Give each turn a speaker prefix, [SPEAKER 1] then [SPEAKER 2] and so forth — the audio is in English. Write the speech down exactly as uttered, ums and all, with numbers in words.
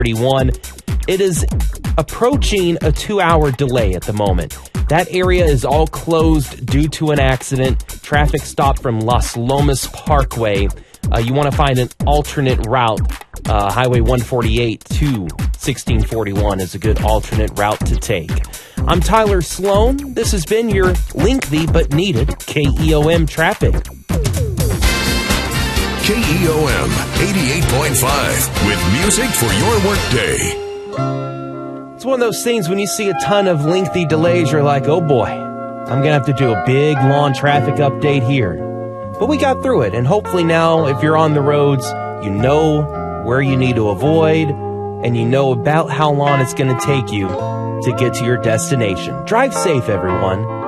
[SPEAKER 1] thirty-one. It is approaching a two-hour delay at the moment. That area is all closed due to an accident. Traffic stopped from Las Lomas Parkway. Uh, you want to find an alternate route. Uh, Highway one forty-eight to sixteen forty-one is a good alternate route to take. I'm Tyler Sloan. This has been your lengthy but needed K E O M traffic.
[SPEAKER 2] K E O M eighty-eight point five with music for your workday.
[SPEAKER 1] It's one of those things when you see a ton of lengthy delays, you're like, oh boy, I'm going to have to do a big, long traffic update here. But we got through it, and hopefully now, if you're on the roads, you know where you need to avoid, and you know about how long it's going to take you to get to your destination. Drive safe, everyone.